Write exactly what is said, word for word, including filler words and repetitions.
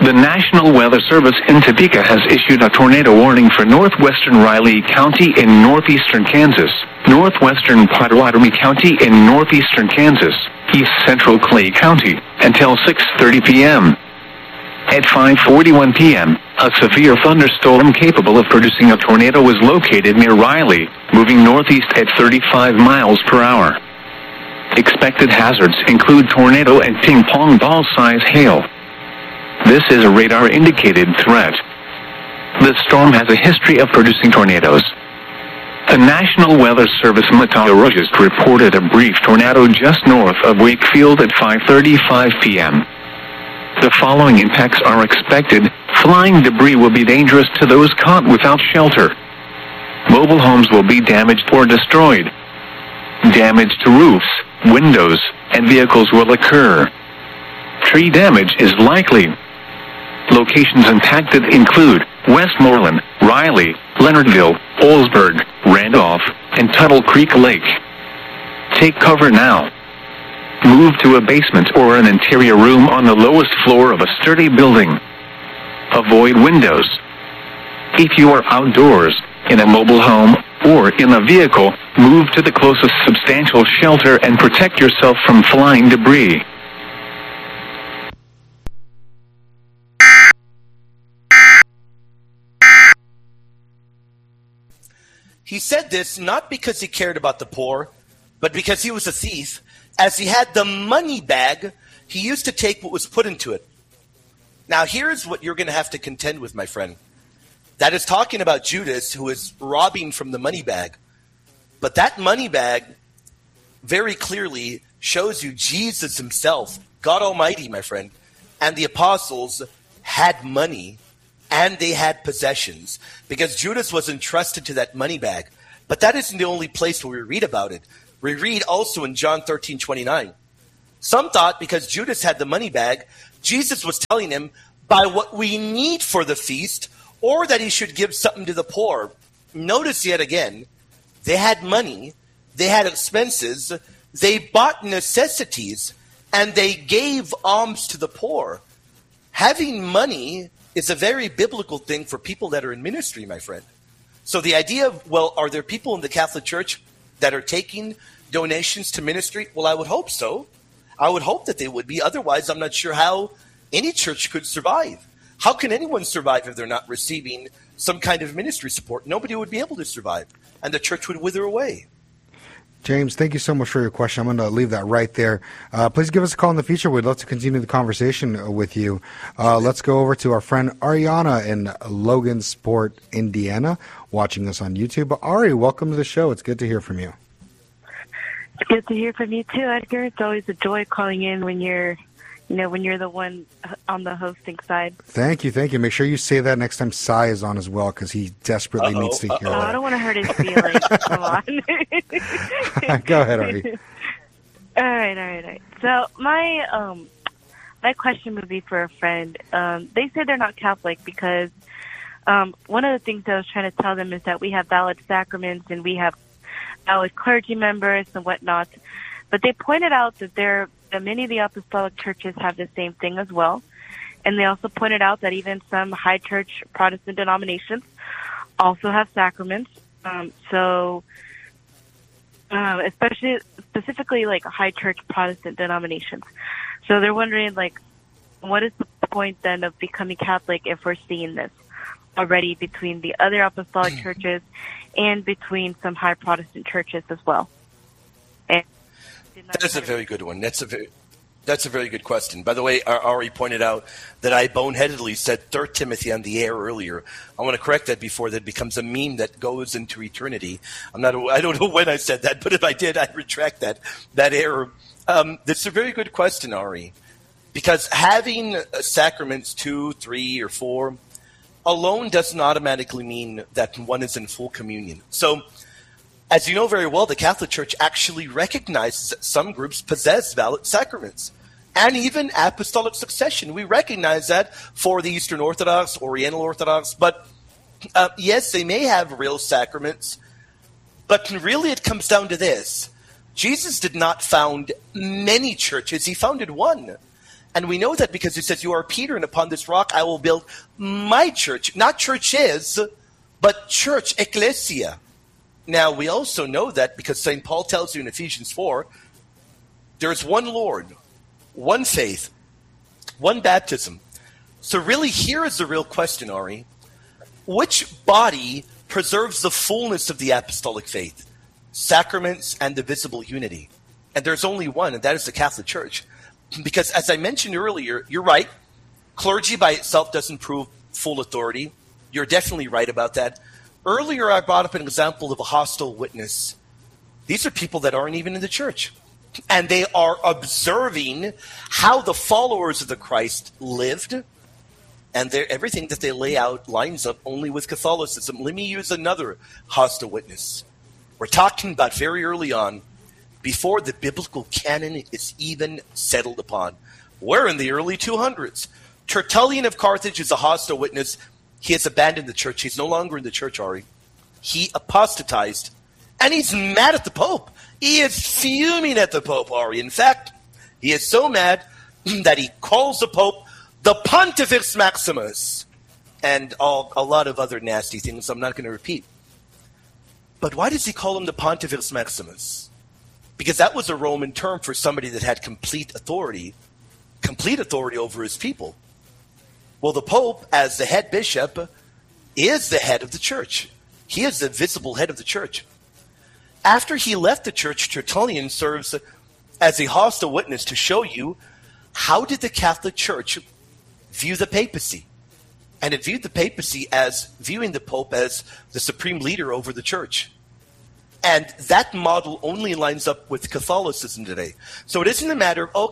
The National Weather Service in Topeka has issued a tornado warning for northwestern Riley County in northeastern Kansas, northwestern Pottawatomie County in northeastern Kansas, east central Clay County, until six thirty p.m. At five forty-one p.m., a severe thunderstorm capable of producing a tornado was located near Riley, moving northeast at thirty-five miles per hour. Expected hazards include tornado and ping-pong ball-size hail. This is a radar-indicated threat. The storm has a history of producing tornadoes. The National Weather Service meteorologist reported a brief tornado just north of Wakefield at five thirty-five p.m. The following impacts are expected. Flying debris will be dangerous to those caught without shelter. Mobile homes will be damaged or destroyed. Damage to roofs, windows, and vehicles will occur. Tree damage is likely. Locations impacted include Westmoreland, Riley, Leonardville, Olsburg, Randolph, and Tuttle Creek Lake. Take cover now. Move to a basement or an interior room on the lowest floor of a sturdy building. Avoid windows. If you are outdoors, in a mobile home, or in a vehicle, move to the closest substantial shelter and protect yourself from flying debris. He said this not because he cared about the poor, but because he was a thief. As he had the money bag, he used to take what was put into it. Now, here's what you're going to have to contend with, my friend. That is talking about Judas, who is robbing from the money bag. But that money bag very clearly shows you Jesus himself, God Almighty, my friend, and the apostles had money and they had possessions because Judas was entrusted to that money bag. But that isn't the only place where we read about it. We read also in John thirteen twenty-nine. Some thought because Judas had the money bag, Jesus was telling him by what we need for the feast, or that he should give something to the poor. Notice yet again, they had money, they had expenses, they bought necessities, and they gave alms to the poor. Having money is a very biblical thing for people that are in ministry, my friend. So the idea of, well, are there people in the Catholic Church that are taking donations to ministry? Well, I would hope so. I would hope that they would be. Otherwise, I'm not sure how any church could survive. How can anyone survive if they're not receiving some kind of ministry support? Nobody would be able to survive, and the church would wither away. James, thank you so much for your question. I'm going to leave that right there. Uh, please give us a call in the future. We'd love to continue the conversation with you. Uh, let's go over to our friend Ariana in Logansport, Indiana, watching us on YouTube. Ari, welcome to the show. It's good to hear from you. It's good to hear from you too, Edgar. It's always a joy calling in when you're, you know, when you're the one on the hosting side. Thank you, thank you. Make sure you say that next time Sai is on as well, because he desperately uh-oh, needs to hear uh-oh. that. Oh, I don't want to hurt his feelings. Come on. Go ahead, Ari. All right, all right, all right. So my um my question would be for a friend. Um, they say they're not Catholic because um, one of the things I was trying to tell them is that we have valid sacraments and we have valid clergy members and whatnot. But they pointed out that there that many of the apostolic churches have the same thing as well. And they also pointed out that even some high church Protestant denominations also have sacraments. Um, so, uh, especially, specifically like high church Protestant denominations. So they're wondering, like, what is the point then of becoming Catholic if we're seeing this already between the other apostolic churches and between some high Protestant churches as well? And That's a very good one. That's a very, that's a very good question. By the way, Ari pointed out that I boneheadedly said Third Timothy on the air earlier. I want to correct that before that becomes a meme that goes into eternity. I'm not. I don't know when I said that, but if I did, I retract that that error. Um, that's a very good question, Ari, because having sacraments two, three, or four alone doesn't automatically mean that one is in full communion. So, as you know very well, the Catholic Church actually recognizes that some groups possess valid sacraments and even apostolic succession. We recognize that for the Eastern Orthodox, Oriental Orthodox, but uh, yes, they may have real sacraments, but really it comes down to this. Jesus did not found many churches. He founded one. And we know that because he says, you are Peter, and upon this rock I will build my church. Not churches, but church, ecclesia. Now, we also know that because Saint Paul tells you in Ephesians four, there's one Lord, one faith, one baptism. So really, here is the real question, Ari. Which body preserves the fullness of the apostolic faith, sacraments, and the visible unity? And there's only one, and that is the Catholic Church. Because as I mentioned earlier, you're right. Clergy by itself doesn't prove full authority. You're definitely right about that. Earlier, I brought up an example of a hostile witness. These are people that aren't even in the church. And they are observing how the followers of the Christ lived. And everything that they lay out lines up only with Catholicism. Let me use another hostile witness. We're talking about very early on, before the biblical canon is even settled upon. We're in the early two hundreds. Tertullian of Carthage is a hostile witness. He has abandoned the church. He's no longer in the church, Ari. He apostatized. And he's mad at the Pope. He is fuming at the Pope, Ari. In fact, he is so mad that he calls the Pope the Pontifex Maximus, and all, a lot of other nasty things I'm not going to repeat. But why does he call him the Pontifex Maximus? Because that was a Roman term for somebody that had complete authority, complete authority over his people. Well, the Pope, as the head bishop, is the head of the church. He is the visible head of the church. After he left the church, Tertullian serves as a hostile witness to show you how did the Catholic Church view the papacy. And it viewed the papacy as viewing the Pope as the supreme leader over the church. And that model only lines up with Catholicism today. So it isn't a matter of,